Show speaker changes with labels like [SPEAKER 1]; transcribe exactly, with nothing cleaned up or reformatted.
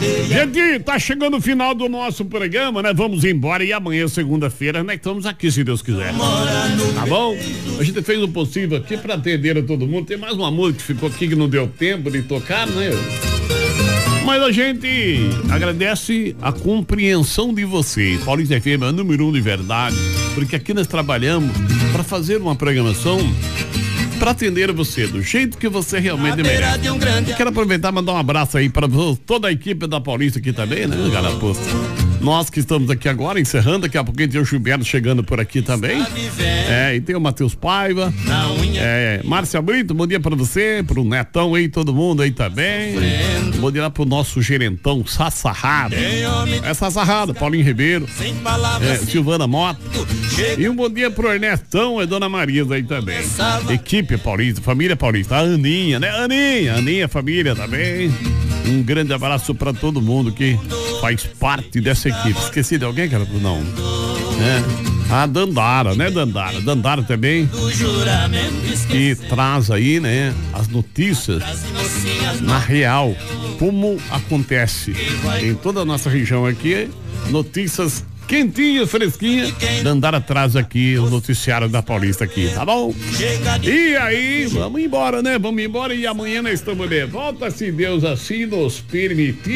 [SPEAKER 1] Gente, tá chegando o final do nosso programa, né? Vamos embora e amanhã, segunda-feira, né? Estamos aqui, se Deus quiser. Tá bom? A gente fez o possível aqui pra atender a todo mundo. Tem mais uma música que ficou aqui que não deu tempo de tocar, né? Mas a gente agradece a compreensão de vocês. Paulista F M é o número um de verdade, porque aqui nós trabalhamos para fazer uma programação para atender você do jeito que você realmente merece. Quero aproveitar e mandar um abraço aí para toda a equipe da Paulista aqui também, né, Garaposta? Nós que estamos aqui agora, encerrando, daqui a pouquinho tem o Gilberto chegando por aqui também. É, e tem o Matheus Paiva. É, Márcia Brito, bom dia pra você, pro Netão aí, todo mundo aí também. Bom dia lá pro nosso gerentão Sassarrado. É Sassarrado, Paulinho Ribeiro. É, Silvana Mota. E um bom dia pro Ernestão e Dona Marisa aí também. Equipe Paulista, família Paulista. A Aninha, né? Aninha, Aninha, família também. Um grande abraço pra todo mundo que faz parte dessa equipe. Esqueci de alguém, cara? Não. É. A Dandara, né, Dandara? Dandara também. Que traz aí, né, as notícias na real, como acontece em toda a nossa região aqui. Notícias quentinha, fresquinha. Dandara traz aqui o noticiário da Paulista aqui, tá bom? E aí, vamos embora, né? Vamos embora e amanhã nós estamos de volta, se Deus assim nos permitir.